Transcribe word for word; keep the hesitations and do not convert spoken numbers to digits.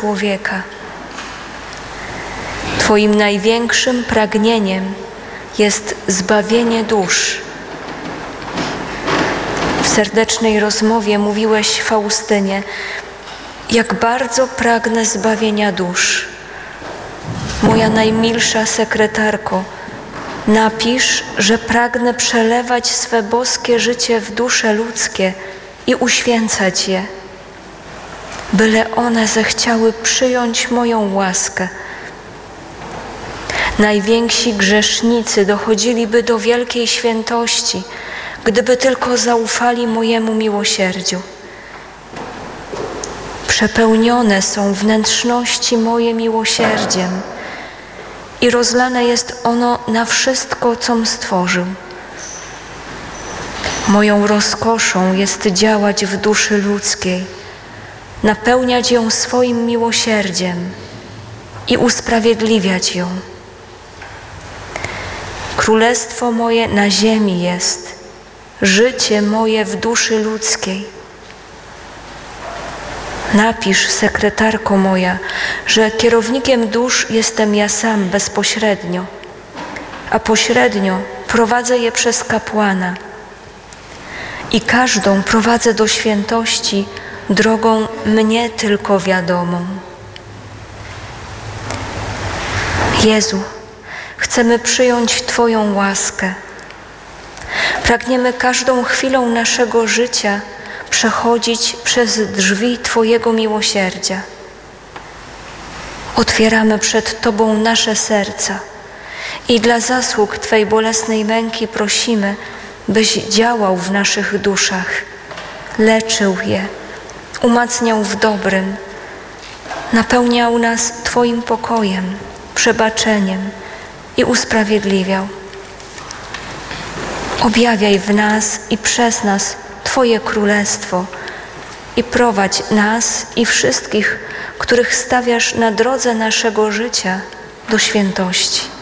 człowieka. Twoim największym pragnieniem jest zbawienie dusz. W serdecznej rozmowie mówiłeś Faustynie, jak bardzo pragnę zbawienia dusz. Moja najmilsza sekretarko, napisz, że pragnę przelewać swe boskie życie w dusze ludzkie i uświęcać je, byle one zechciały przyjąć moją łaskę. Najwięksi grzesznicy dochodziliby do wielkiej świętości, gdyby tylko zaufali mojemu miłosierdziu. Przepełnione są wnętrzności moje miłosierdziem i rozlane jest ono na wszystko, com stworzył. Moją rozkoszą jest działać w duszy ludzkiej, napełniać ją swoim miłosierdziem i usprawiedliwiać ją. Królestwo moje na ziemi jest, życie moje w duszy ludzkiej. Napisz, sekretarko moja, że kierownikiem dusz jestem ja sam bezpośrednio, a pośrednio prowadzę je przez kapłana i każdą prowadzę do świętości drogą mnie tylko wiadomą. Jezu, chcemy przyjąć Twoją łaskę. Pragniemy każdą chwilą naszego życia przechodzić przez drzwi Twojego miłosierdzia. Otwieramy przed Tobą nasze serca i dla zasług Twej bolesnej męki prosimy, byś działał w naszych duszach, leczył je, umacniał w dobrym, napełniał nas Twoim pokojem, przebaczeniem i usprawiedliwiał. Objawiaj w nas i przez nas Twoje królestwo i prowadź nas i wszystkich, których stawiasz na drodze naszego życia do świętości.